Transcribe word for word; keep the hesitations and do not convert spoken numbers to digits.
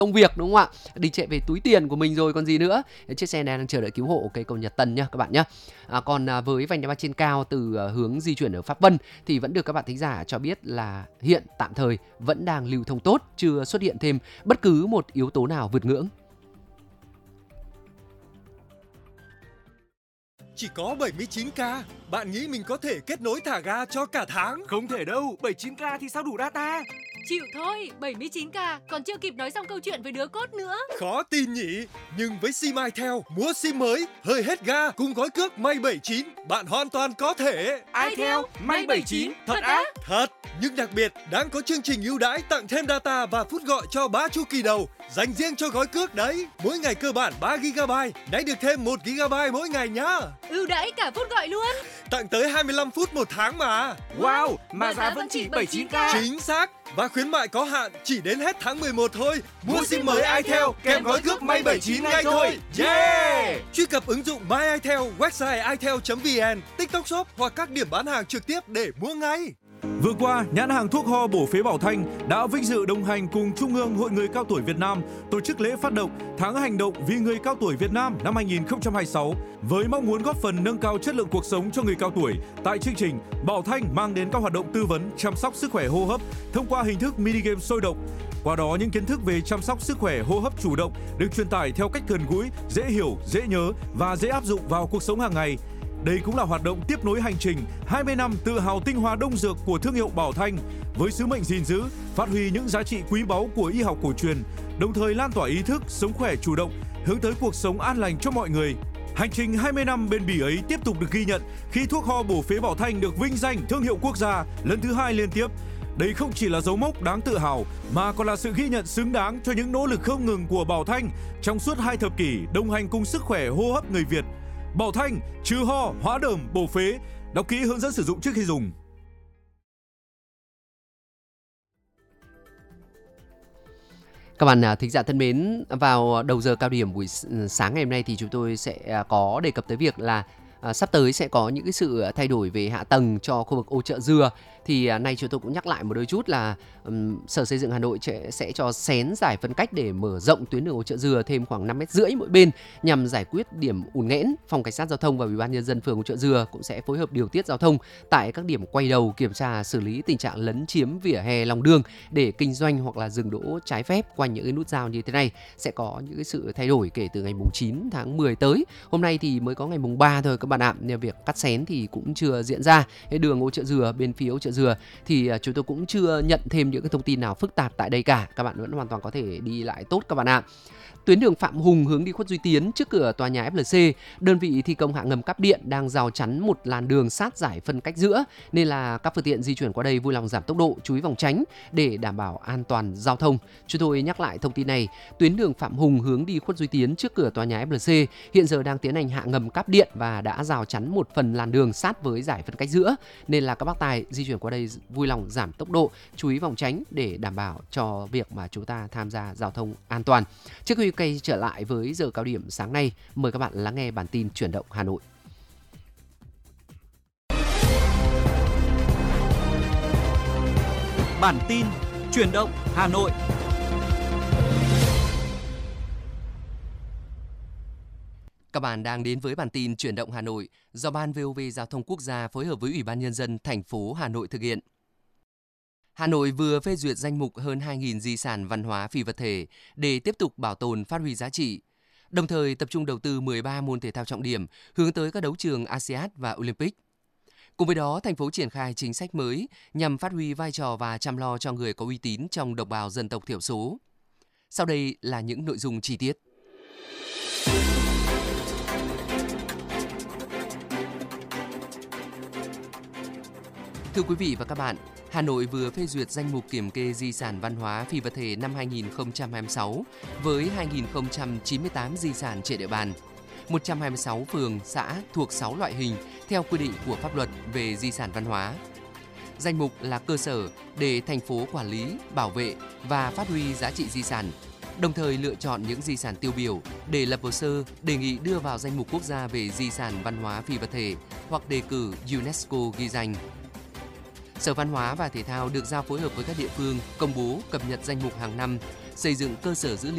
công việc, đúng không ạ? Đình trệ về túi tiền của mình rồi còn gì nữa. Chiếc xe này đang chờ đợi cứu hộ cây cầu Nhật Tân nhá các bạn nhé. À, còn à, với vành đai ba trên cao từ à, hướng di chuyển ở Pháp Vân thì vẫn được các bạn thính giả cho biết là hiện tạm thời vẫn đang lưu thông tốt, chưa xuất hiện thêm bất cứ một yếu tố nào vượt ngưỡng. Chỉ có bảy mươi chín ca, bạn nghĩ mình có thể kết nối thả ga cho cả tháng? Không thể đâu, bảy mươi chín ca thì sao đủ data? Chịu thôi, bảy mươi chín ca, còn chưa kịp nói xong câu chuyện với đứa cốt nữa. Khó tin nhỉ, nhưng với sim Itel, mua sim mới, hơi hết ga cùng gói cước May bảy chín, bạn hoàn toàn có thể. Itel, May bảy chín, thật á? Thật, nhưng đặc biệt đang có chương trình ưu đãi tặng thêm data và phút gọi cho ba chu kỳ đầu, dành riêng cho gói cước đấy. Mỗi ngày cơ bản ba gi ga bai, nay được thêm một gi ga bai mỗi ngày nhá. Ưu đãi cả phút gọi luôn. Tặng tới hai mươi lăm phút một tháng mà. Wow, mà giá vẫn chỉ bảy mươi chín ca. Chính xác, và khuyến mại có hạn chỉ đến hết tháng mười một thôi. Mua sim mới Itel kèm gói cước May bảy chín ngay thôi. Yeah! Truy cập ứng dụng My Itel, website itel chấm vn, TikTok Shop hoặc các điểm bán hàng trực tiếp để mua ngay. Vừa qua, nhãn hàng thuốc ho bổ phế Bảo Thanh đã vinh dự đồng hành cùng Trung ương Hội người cao tuổi Việt Nam tổ chức lễ phát động tháng hành động vì người cao tuổi Việt Nam năm hai nghìn không trăm hai mươi sáu với mong muốn góp phần nâng cao chất lượng cuộc sống cho người cao tuổi. Tại chương trình, Bảo Thanh mang đến các hoạt động tư vấn chăm sóc sức khỏe hô hấp thông qua hình thức mini game sôi động. Qua đó, những kiến thức về chăm sóc sức khỏe hô hấp chủ động được truyền tải theo cách gần gũi, dễ hiểu, dễ nhớ và dễ áp dụng vào cuộc sống hàng ngày. Đây cũng là hoạt động tiếp nối hành trình hai mươi năm tự hào tinh hoa đông dược của thương hiệu Bảo Thanh với sứ mệnh gìn giữ, phát huy những giá trị quý báu của y học cổ truyền, đồng thời lan tỏa ý thức sống khỏe chủ động, hướng tới cuộc sống an lành cho mọi người. Hành trình hai mươi năm bền bỉ ấy tiếp tục được ghi nhận khi thuốc ho bổ phế Bảo Thanh được vinh danh thương hiệu quốc gia lần thứ hai liên tiếp. Đây không chỉ là dấu mốc đáng tự hào mà còn là sự ghi nhận xứng đáng cho những nỗ lực không ngừng của Bảo Thanh trong suốt hai thập kỷ đồng hành cùng sức khỏe hô hấp người Việt. Bảo Thanh, trừ ho, hóa đờm, bổ phế. Đọc kỹ hướng dẫn sử dụng trước khi dùng. Các bạn thính giả thân mến, vào đầu giờ cao điểm buổi sáng ngày hôm nay thì chúng tôi sẽ có đề cập tới việc là à, sắp tới sẽ có những cái sự thay đổi về hạ tầng cho khu vực ô Chợ Dừa. Thì à, nay chúng tôi cũng nhắc lại một đôi chút là um, Sở Xây dựng Hà Nội sẽ, sẽ cho xén giải phân cách để mở rộng tuyến đường ô Chợ Dừa thêm khoảng năm mét rưỡi mỗi bên nhằm giải quyết điểm ùn nghẽn. Phòng Cảnh sát Giao thông và Ủy ban Nhân dân phường ô Chợ Dừa cũng sẽ phối hợp điều tiết giao thông tại các điểm quay đầu, kiểm tra xử lý tình trạng lấn chiếm vỉa hè lòng đường để kinh doanh hoặc là dừng đỗ trái phép quanh những cái nút giao như thế này. Sẽ có những cái sự thay đổi kể từ ngày mùng chín tháng mười tới. Hôm nay thì mới có ngày mùng ba thôi các bạn ạ, nên việc cắt xén thì cũng chưa diễn ra. Cái đường ô Chợ Dừa bên phía ô Chợ Dừa thì chúng tôi cũng chưa nhận thêm những cái thông tin nào phức tạp tại đây cả. Các bạn vẫn hoàn toàn có thể đi lại tốt các bạn ạ. Tuyến đường Phạm Hùng hướng đi Khuất Duy Tiến trước cửa tòa nhà ép lờ xê, đơn vị thi công hạ ngầm cáp điện đang rào chắn một làn đường sát giải phân cách giữa, nên là các phương tiện di chuyển qua đây vui lòng giảm tốc độ, chú ý vòng tránh để đảm bảo an toàn giao thông. Chúng tôi nhắc lại thông tin này, tuyến đường Phạm Hùng hướng đi Khuất Duy Tiến trước cửa tòa nhà ép lờ xê hiện giờ đang tiến hành hạ ngầm cáp điện và đã rào chắn một phần làn đường sát với giải phân cách giữa, nên là các bác tài di chuyển qua đây vui lòng giảm tốc độ, chú ý vòng tránh để đảm bảo cho việc mà chúng ta tham gia giao thông an toàn. Trước khi quay trở lại với giờ cao điểm sáng nay, mời các bạn lắng nghe bản tin chuyển động Hà Nội. Bản tin chuyển động Hà Nội. Các bạn đang đến với bản tin chuyển động Hà Nội do Ban vê o vê Giao thông Quốc gia phối hợp với Ủy ban Nhân dân thành phố Hà Nội thực hiện. Hà Nội vừa phê duyệt danh mục hơn hai nghìn di sản văn hóa phi vật thể để tiếp tục bảo tồn phát huy giá trị, đồng thời tập trung đầu tư mười ba môn thể thao trọng điểm hướng tới các đấu trường a sê an và Olympic. Cùng với đó, thành phố triển khai chính sách mới nhằm phát huy vai trò và chăm lo cho người có uy tín trong đồng bào dân tộc thiểu số. Sau đây là những nội dung chi tiết. Thưa quý vị và các bạn, Hà Nội vừa phê duyệt danh mục kiểm kê di sản văn hóa phi vật thể năm hai nghìn không trăm hai mươi sáu với hai nghìn không trăm chín mươi tám di sản trên địa bàn, một trăm hai mươi sáu phường, xã thuộc sáu loại hình theo quy định của pháp luật về di sản văn hóa. Danh mục là cơ sở để thành phố quản lý, bảo vệ và phát huy giá trị di sản, đồng thời lựa chọn những di sản tiêu biểu để lập hồ sơ đề nghị đưa vào danh mục quốc gia về di sản văn hóa phi vật thể hoặc đề cử UNESCO ghi danh. Sở Văn hóa và Thể thao được giao phối hợp với các địa phương công bố cập nhật danh mục hàng năm, xây dựng cơ sở dữ liệu